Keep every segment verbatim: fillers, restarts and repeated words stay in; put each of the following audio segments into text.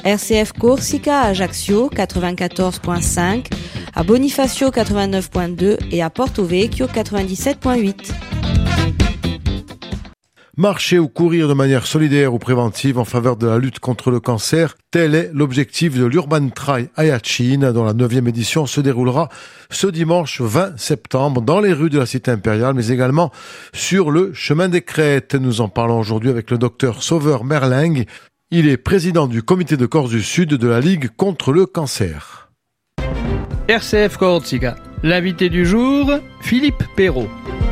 R C F Corsica à Ajaccio quatre-vingt-quatorze virgule cinq, à Bonifacio quatre-vingt-neuf virgule deux et à Porto Vecchio quatre-vingt-dix-sept virgule huit. Marcher ou courir de manière solidaire ou préventive en faveur de la lutte contre le cancer, tel est l'objectif de l'Urban Trail Ayacine, dont la neuvième édition se déroulera ce dimanche vingt septembre dans les rues de la Cité impériale, mais également sur le chemin des Crêtes. Nous en parlons aujourd'hui avec le docteur Sauveur Merlingue. Il est président du comité de Corse du Sud de la Ligue contre le cancer. R C F Corsica. L'invité du jour, Philippe Perrault.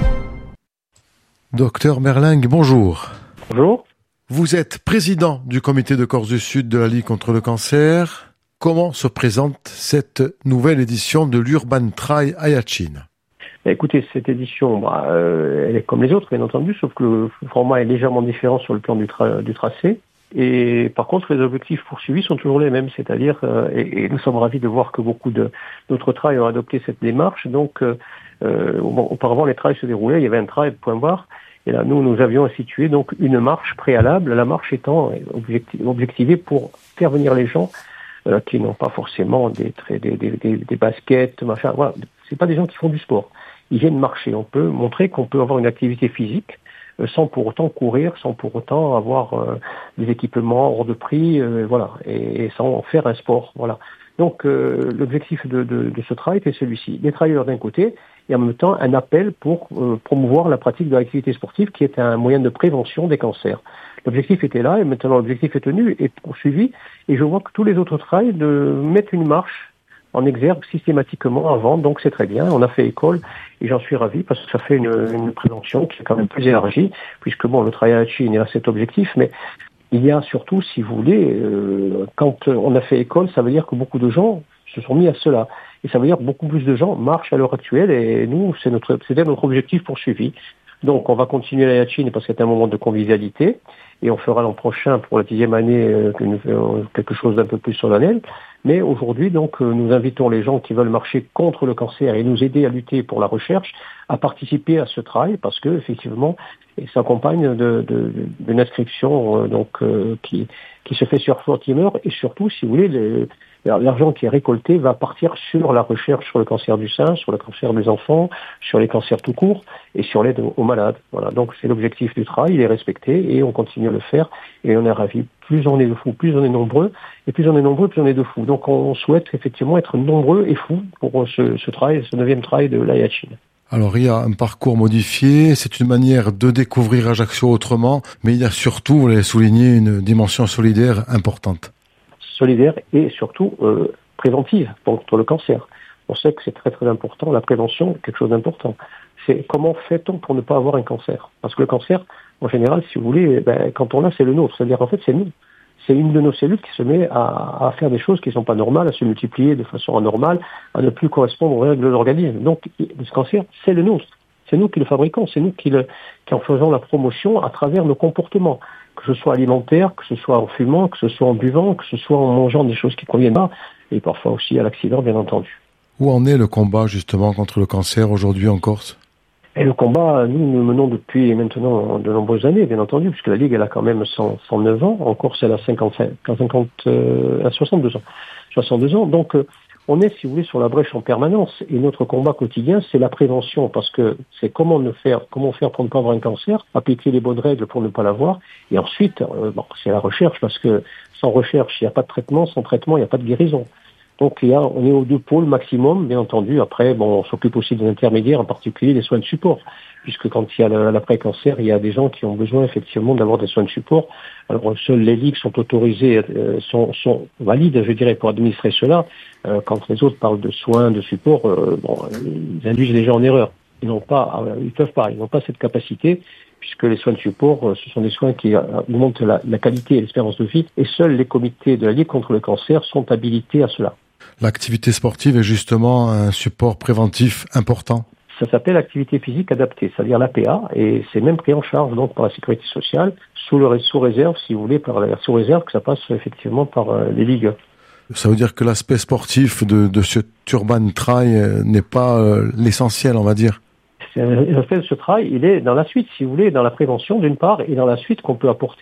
Docteur Merlingue, bonjour. Bonjour. Vous êtes président du comité de Corse du Sud de la Ligue contre le cancer. Comment se présente cette nouvelle édition de l'Urban Trail Ayacine ? Écoutez, cette édition, bah, euh, elle est comme les autres, bien entendu, sauf que le format est légèrement différent sur le plan du, tra- du tracé. Et par contre, les objectifs poursuivis sont toujours les mêmes, c'est-à-dire, euh, et, et nous sommes ravis de voir que beaucoup de, d'autres trails ont adopté cette démarche. Donc, euh, euh, auparavant, les trails se déroulaient, il y avait un trail, point barre. Et là, nous, nous avions institué donc une marche préalable, la marche étant objecti- objectivée pour faire venir les gens euh, qui n'ont pas forcément des, des, des, des, des baskets, machin. Voilà, c'est pas des gens qui font du sport. Ils viennent marcher. On peut montrer qu'on peut avoir une activité physique euh, sans pour autant courir, sans pour autant avoir euh, des équipements hors de prix, euh, voilà, et, et sans faire un sport, voilà. Donc, euh, l'objectif de, de, de ce trail était celui-ci. Les trailers d'un côté, et en même temps un appel pour euh, promouvoir la pratique de l'activité sportive qui est un moyen de prévention des cancers. L'objectif était là et maintenant l'objectif est tenu et poursuivi et je vois que tous les autres trails de mettent une marche en exergue systématiquement avant, donc c'est très bien. On a fait école et j'en suis ravi parce que ça fait une, une prévention qui est quand même plus élargie puisque bon, le trail à la Chine a cet objectif, mais il y a surtout, si vous voulez, euh, quand on a fait école, ça veut dire que beaucoup de gens se sont mis à cela. Et ça veut dire que beaucoup plus de gens marchent à l'heure actuelle et nous, c'est notre, c'était notre objectif poursuivi. Donc, on va continuer la Yachine parce que c'est un moment de convivialité et on fera l'an prochain pour la dixième année euh, quelque chose d'un peu plus solennel. Mais aujourd'hui, donc, euh, nous invitons les gens qui veulent marcher contre le cancer et nous aider à lutter pour la recherche à participer à ce trail parce que effectivement, il s'accompagne de, de, d'une inscription euh, donc euh, qui qui se fait sur Flotimer et surtout, si vous voulez, les, l'argent qui est récolté va partir sur la recherche sur le cancer du sein, sur le cancer des enfants, sur les cancers tout court et sur l'aide aux malades. Voilà. Donc c'est l'objectif du travail, il est respecté et on continue à le faire et on est ravis. Plus on est de fous, plus on est nombreux et plus on est nombreux, plus on est de fous. Donc on souhaite effectivement être nombreux et fous pour ce, ce travail, ce neuvième travail de la Yachine. Alors il y a un parcours modifié, c'est une manière de découvrir Ajaccio autrement, mais il y a surtout, vous l'avez souligné, une dimension solidaire importante. Solidaire et surtout euh, préventive contre le cancer. On sait que c'est très très important, la prévention est quelque chose d'important. C'est comment fait-on pour ne pas avoir un cancer ? Parce que le cancer, en général, si vous voulez, ben, quand on l'a, c'est le nôtre. C'est-à-dire en fait, c'est nous. C'est une de nos cellules qui se met à, à faire des choses qui ne sont pas normales, à se multiplier de façon anormale, à ne plus correspondre aux règles de l'organisme. Donc, ce cancer, c'est le nôtre. C'est nous qui le fabriquons, c'est nous qui, le, qui en faisons la promotion à travers nos comportements, que ce soit alimentaire, que ce soit en fumant, que ce soit en buvant, que ce soit en mangeant des choses qui ne conviennent pas, et parfois aussi à l'accident, bien entendu. Où en est le combat justement contre le cancer aujourd'hui en Corse ? Et le combat, nous, nous menons depuis maintenant de nombreuses années, bien entendu, puisque la Ligue, elle a quand même cent, cent neuf ans. En Corse, elle a cinquante-cinq, cinquante, euh, soixante-deux ans. soixante-deux ans. Donc, euh, on est, si vous voulez, sur la brèche en permanence. Et notre combat quotidien, c'est la prévention, parce que c'est comment ne faire, comment faire pour ne pas avoir un cancer, appliquer les bonnes règles pour ne pas l'avoir. Et ensuite, euh, bon, c'est la recherche, parce que sans recherche, il n'y a pas de traitement. Sans traitement, il n'y a pas de guérison. Donc, il y a, on est aux deux pôles maximum, bien entendu. Après, bon, on s'occupe aussi des intermédiaires, en particulier des soins de support. Puisque quand il y a l'après-cancer, il y a des gens qui ont besoin, effectivement, d'avoir des soins de support. Alors, seules les ligues sont autorisées, euh, sont, sont valides, je dirais, pour administrer cela. Euh, quand les autres parlent de soins, de support, euh, bon, ils induisent les gens en erreur. Ils n'ont pas, ils peuvent pas, ils n'ont pas cette capacité, puisque les soins de support, euh, ce sont des soins qui augmentent la, la qualité et l'espérance de vie. Et seuls les comités de la Ligue contre le cancer sont habilités à cela. L'activité sportive est justement un support préventif important. Ça s'appelle activité physique adaptée, c'est-à-dire l'A P A, et c'est même pris en charge donc par la sécurité sociale, sous, le, sous réserve, si vous voulez, par la sous réserve que ça passe effectivement par euh, les ligues. Ça veut dire que l'aspect sportif de, de ce Urban Trail n'est pas euh, l'essentiel, on va dire. L'aspect de ce trail, il est dans la suite, si vous voulez, dans la prévention d'une part, et dans la suite qu'on peut apporter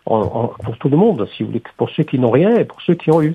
en, en, pour tout le monde, si vous voulez, pour ceux qui n'ont rien et pour ceux qui ont eu.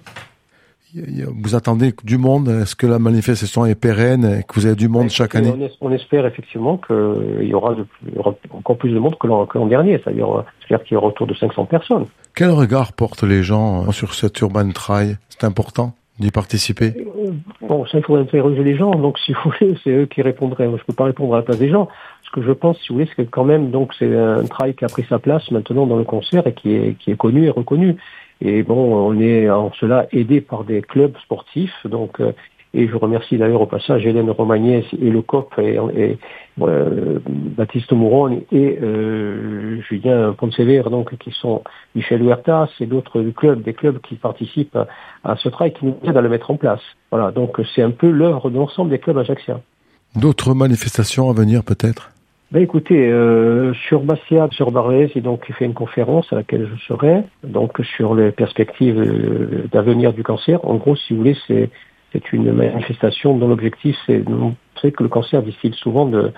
Vous attendez du monde? Est-ce que la manifestation est pérenne et que vous avez du monde chaque année? On espère effectivement qu'il y aura, de, il y aura encore plus de monde que l'an, que l'an dernier, c'est-à-dire, c'est-à-dire qu'il y aura autour de cinq cents personnes. Quel regard portent les gens sur cette Urban Trail? C'est important d'y participer? Bon, ça, il faudrait interroger les gens, donc si vous voulez, c'est eux qui répondraient. Moi, je ne peux pas répondre à la place des gens. Ce que je pense, si vous voulez, c'est que quand même, donc, c'est un trail qui a pris sa place maintenant dans le concert et qui est, qui est connu et reconnu. Et bon, on est en cela aidé par des clubs sportifs, donc, euh, et je remercie d'ailleurs au passage Hélène Romagnès et le C O P et, et euh, Baptiste Mouron et euh, Julien Poncever, donc qui sont Michel Huertas et d'autres clubs, des clubs qui participent à, à ce trail qui nous aident à le mettre en place. Voilà, donc c'est un peu l'œuvre de l'ensemble des clubs ajacciens. D'autres manifestations à venir peut-être? Ben écoutez, euh, sur Bastia, sur Barlès, j'ai donc fait une conférence à laquelle je serai, donc sur les perspectives euh, d'avenir du cancer. En gros, si vous voulez, c'est c'est une manifestation dont l'objectif c'est de montrer que le cancer distille souvent de,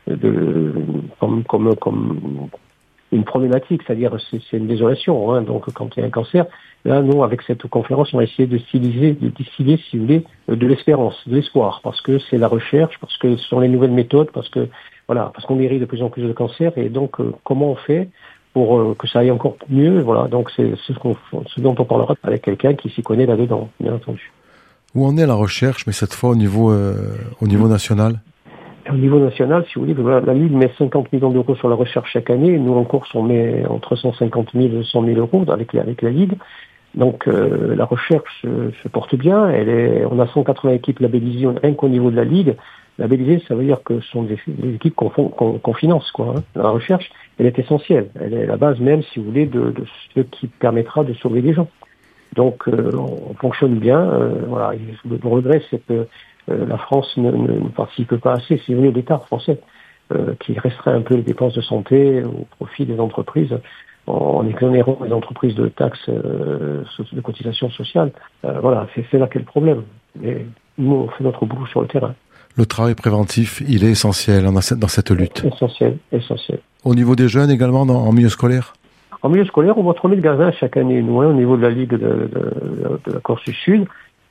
de comme comme comme une problématique, c'est-à-dire c'est, c'est une désolation. Hein, donc quand il y a un cancer, là nous avec cette conférence on va essayer de styliser, de distiller, si vous voulez, de l'espérance, de l'espoir, parce que c'est la recherche, parce que ce sont les nouvelles méthodes, parce que voilà, parce qu'on guérit de plus en plus de cancers, et donc euh, comment on fait pour euh, que ça aille encore mieux. Voilà, donc c'est, c'est ce, qu'on, ce dont on parlera avec quelqu'un qui s'y connaît là-dedans, bien entendu. Où en est la recherche, mais cette fois au niveau euh, au niveau national? Au niveau national, si vous voulez, la, la Ligue met cinquante millions d'euros sur la recherche chaque année. Nous en course, on met entre cent cinquante mille et cent mille euros avec la, avec la Ligue. Donc euh, la recherche se, se porte bien. Elle est, on a cent quatre-vingts équipes labellisées rien qu'au niveau de la Ligue. Labellisées, ça veut dire que ce sont des, des équipes qu'on, qu'on, qu'on finance, quoi. Hein. La recherche, elle est essentielle. Elle est la base même, si vous voulez, de, de ce qui permettra de sauver des gens. Donc euh, on fonctionne bien. Euh, voilà. Le regret, c'est que euh, la France ne, ne, ne participe pas assez, si vous voulez, l'État français, euh, qui restreint un peu les dépenses de santé au profit des entreprises, en exonérant les entreprises de taxes, euh, de cotisations sociales. Euh, voilà, c'est, c'est là qu'est le problème. Mais nous, on fait notre boulot sur le terrain. Le travail préventif, il est essentiel dans cette lutte. Essentiel, essentiel. Au niveau des jeunes également, dans, en milieu scolaire? En milieu scolaire, on voit trois mille gamins chaque année, nous, hein, au niveau de la Ligue de, de, de, de la Corse du Sud.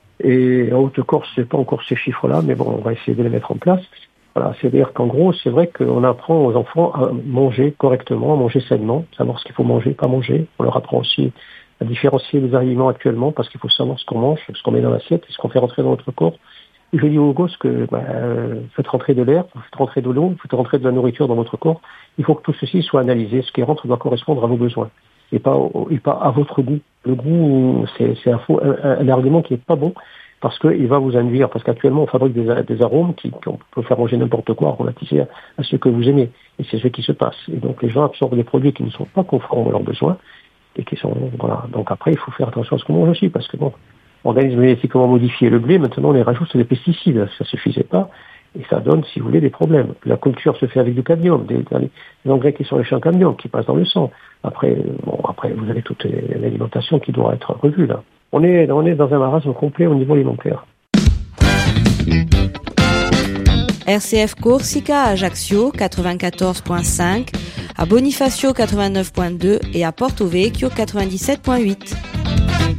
Et en Haute-Corse, c'est pas encore ces chiffres-là, mais bon, on va essayer de les mettre en place. Voilà, c'est-à-dire qu'en gros, c'est vrai qu'on apprend aux enfants à manger correctement, à manger sainement, savoir ce qu'il faut manger, pas manger. On leur apprend aussi à différencier les aliments actuellement, parce qu'il faut savoir ce qu'on mange, ce qu'on met dans l'assiette, et ce qu'on fait rentrer dans notre corps. Et je dis aux gosses que bah, euh, faites rentrer de l'air, faites rentrer de l'eau, faites rentrer de la nourriture dans votre corps. Il faut que tout ceci soit analysé. Ce qui rentre doit correspondre à vos besoins et pas, et pas à votre goût. Le goût, c'est, c'est un, faux, un, un argument qui est pas bon parce qu'il va vous induire. Parce qu'actuellement, on fabrique des, des arômes qui, qu'on peut faire manger n'importe quoi relativement à ce que vous aimez. Et c'est ce qui se passe. Et donc les gens absorbent des produits qui ne sont pas conformes à leurs besoins et qui sont voilà. Donc après, il faut faire attention à ce qu'on mange aussi parce que bon. Organismes génétiquement modifiés, le blé, maintenant on les rajoute des pesticides, ça suffisait pas, et ça donne, si vous voulez, des problèmes. La culture se fait avec du cadmium, des, des engrais qui sont riches en cadmium, qui passent dans le sang. Après, bon, après vous avez toute l'alimentation qui doit être revue là. On est, on est dans un marasme complet au niveau alimentaire. R C F Corsica à Ajaccio quatre-vingt-quatorze virgule cinq, à Bonifacio quatre-vingt-neuf virgule deux et à Porto Vecchio quatre-vingt-dix-sept virgule huit.